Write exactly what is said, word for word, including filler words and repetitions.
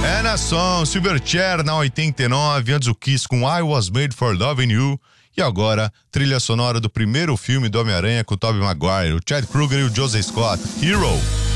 Anna Song, Silverchair na oitenta e nove, antes o Kiss com I Was Made for Loving You. E agora, trilha sonora do primeiro filme do Homem-Aranha com o Tobey Maguire, o Chad Kroeger e o Joseph Scott, Hero.